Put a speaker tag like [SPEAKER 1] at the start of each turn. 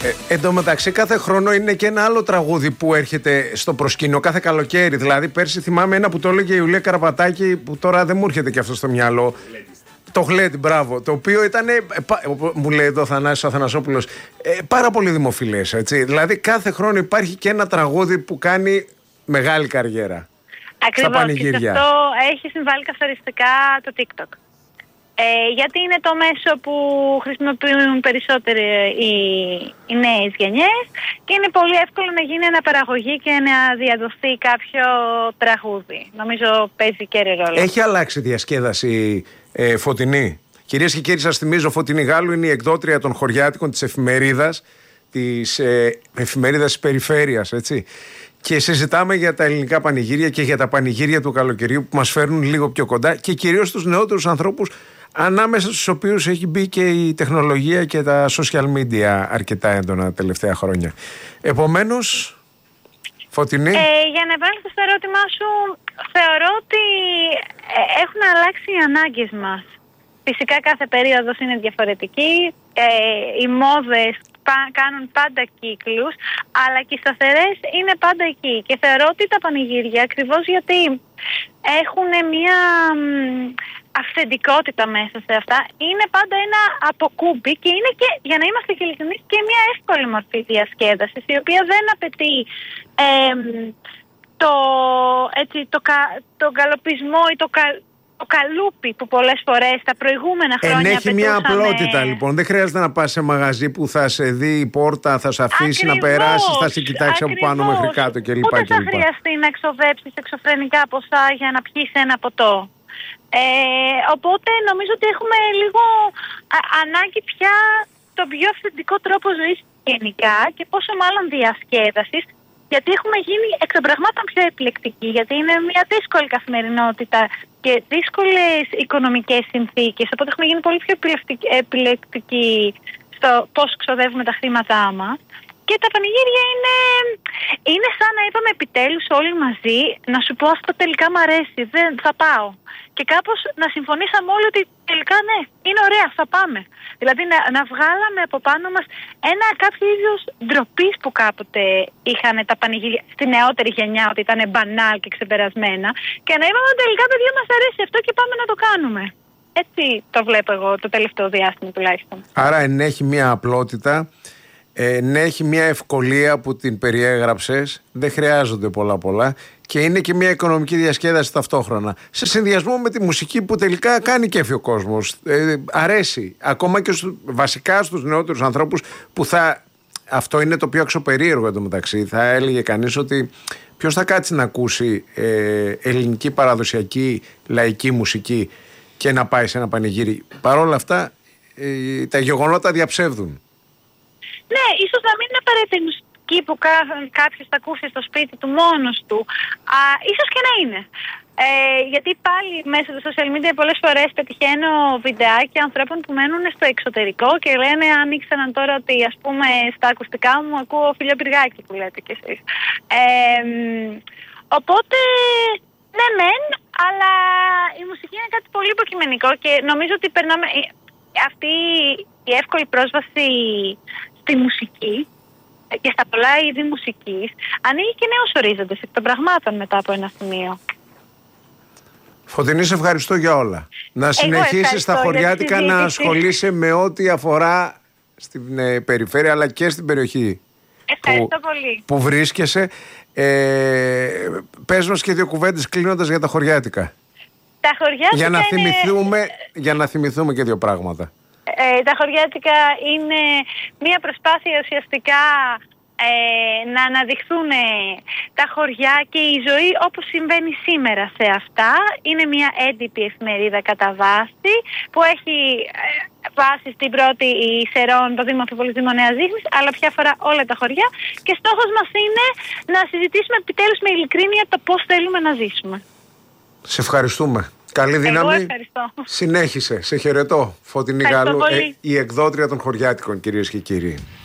[SPEAKER 1] Εν τω μεταξύ, κάθε χρόνο είναι και ένα άλλο τραγούδι που έρχεται στο προσκήνιο, κάθε καλοκαίρι. Δηλαδή, πέρσι θυμάμαι ένα που το έλεγε η Ιουλία Καραπατάκη, που τώρα δεν μου έρχεται και αυτό στο μυαλό. Το Γλέντι, μπράβο. Το οποίο ήταν, μου λέει εδώ ο Θανάσης ο Αθανασόπουλος, πάρα πολύ δημοφιλές. Έτσι. Δηλαδή, κάθε χρόνο υπάρχει και ένα τραγούδι που κάνει μεγάλη καριέρα.
[SPEAKER 2] Ακριβώς. Και σε αυτό έχει συμβάλει καθοριστικά το TikTok. Γιατί είναι το μέσο που χρησιμοποιούν περισσότερο οι νέες γενιές και είναι πολύ εύκολο να γίνει αναπαραγωγή και να διαδοθεί κάποιο τραγούδι. Νομίζω παίζει και ρόλο.
[SPEAKER 1] Έχει αλλάξει διασκέδαση, Φωτεινή. Κυρίες και κύριοι, σας θυμίζω, Φωτεινή Γάλλου είναι η εκδότρια των χωριάτικων της εφημερίδας της Περιφέρειας, έτσι. Και συζητάμε για τα ελληνικά πανηγύρια και για τα πανηγύρια του καλοκαιριού που μας φέρνουν λίγο πιο κοντά και κυρίως τους νεότερους ανθρώπους, ανάμεσα στους οποίους έχει μπει και η τεχνολογία και τα social media αρκετά έντονα τα τελευταία χρόνια. Επομένως, Φωτεινή.
[SPEAKER 2] Για να επανέλθω στο ερώτημά σου, θεωρώ ότι έχουν αλλάξει οι ανάγκες μας. Φυσικά κάθε περίοδος είναι διαφορετική, οι μόδες κάνουν πάντα κύκλους, αλλά και οι σταθερές είναι πάντα εκεί. Και θεωρώ ότι τα πανηγύρια, ακριβώς γιατί έχουν μια αυθεντικότητα μέσα σε αυτά, είναι πάντα ένα αποκούμπι και είναι και, για να είμαστε και ειλικρινείς, και μια εύκολη μορφή διασκέδασης, η οποία δεν απαιτεί τον καλοπισμό ή το καλούπι που πολλές φορές τα προηγούμενα χρόνια
[SPEAKER 1] ενέχει μια απλότητα, λοιπόν. Δεν χρειάζεται να πας σε μαγαζί που θα σε δει η πόρτα, θα σε αφήσει να περάσεις, θα σε κοιτάξει από πάνω μέχρι κάτω κλπ.
[SPEAKER 2] Ούτε θα χρειαστεί να εξοδέψεις εξωφρενικά ποσά για να πιείς ένα ποτό. Οπότε νομίζω ότι έχουμε λίγο ανάγκη πια τον πιο αυθεντικό τρόπο ζωής γενικά και πόσο μάλλον διασκέδασης, γιατί έχουμε γίνει εκ των πραγμάτων πιο επιλεκτικοί, γιατί είναι μια δύσκολη καθημερινότητα και δύσκολες οικονομικές συνθήκες, οπότε έχουμε γίνει πολύ πιο επιλεκτικοί στο πώς ξοδεύουμε τα χρήματά μας. Και τα πανηγύρια είναι σαν να είπαμε επιτέλους όλοι μαζί, να σου πω αυτό τελικά μ' αρέσει, δεν θα πάω. Και κάπως να συμφωνήσαμε όλοι ότι τελικά ναι, είναι ωραία, θα πάμε. Δηλαδή να βγάλαμε από πάνω μας ένα κάποιο είδος ντροπής που κάποτε είχαν τα πανηγύρια στη νεότερη γενιά, ότι ήταν μπανάλ και ξεπερασμένα, και να είπαμε τελικά παιδιά μας αρέσει αυτό και πάμε να το κάνουμε. Έτσι το βλέπω εγώ το τελευταίο διάστημα τουλάχιστον.
[SPEAKER 1] Άρα ενέχει μια απλότητα. Ναι, έχει μια ευκολία που την περιέγραψες, δεν χρειάζονται πολλά και είναι και μια οικονομική διασκέδαση ταυτόχρονα. Σε συνδυασμό με τη μουσική που τελικά κάνει κέφι ο κόσμος. Αρέσει. Ακόμα και βασικά στους νεότερους ανθρώπους που αυτό είναι το πιο αξιοπερίεργο εντωμεταξύ. Θα έλεγε κανείς ότι ποιος θα κάτσει να ακούσει ελληνική παραδοσιακή λαϊκή μουσική και να πάει σε ένα πανηγύρι. Παρ' όλα αυτά τα γεγονότα διαψεύδουν.
[SPEAKER 2] Ναι, ίσως να μην είναι απαραίτητα η μουσική που κάποιος θα ακούσει στο σπίτι του μόνος του. Ίσως και να είναι. Γιατί πάλι μέσα στα social media πολλές φορές πετυχαίνω βιντεάκια ανθρώπων που μένουν στο εξωτερικό και λένε αν ήξεραν τώρα ότι ας πούμε στα ακουστικά μου ακούω φιλιοπυργάκι που λέτε κι εσείς. Οπότε ναι μεν, αλλά η μουσική είναι κάτι πολύ υποκειμενικό και νομίζω ότι περνάμε αυτή η εύκολη πρόσβαση στη μουσική και στα πολλά είδη μουσικής ανοίγει και νέους ορίζοντες εκ των πραγμάτων μετά από ένα σημείο.
[SPEAKER 1] Φωτεινή, σε ευχαριστώ για όλα. Να συνεχίσεις στα χωριάτικα να ασχολείσαι με ό,τι αφορά στην περιφέρεια αλλά και στην περιοχή που βρίσκεσαι. Πες μας και δύο κουβέντες κλείνοντας για τα χωριάτικα.
[SPEAKER 2] Τα χωριάτικα
[SPEAKER 1] για να θυμηθούμε και δύο πράγματα.
[SPEAKER 2] Τα χωριάτικα είναι μια προσπάθεια ουσιαστικά να αναδειχθούν τα χωριά και η ζωή όπως συμβαίνει σήμερα σε αυτά. Είναι μια έντυπη εφημερίδα κατά βάση που έχει βάση στην πρώτη Σερών, το Δήμο Αμφιβολής Δήμο Νέας Ζήχνης, αλλά πια αφορά όλα τα χωριά και στόχος μας είναι να συζητήσουμε επιτέλους με ειλικρίνεια το πώς θέλουμε να ζήσουμε. Σε
[SPEAKER 1] ευχαριστούμε. Καλή δύναμη. Συνέχισε. Σε χαιρετώ. Φωτεινή Γάλλου, η εκδότρια των χωριάτικων, κυρίες και κύριοι.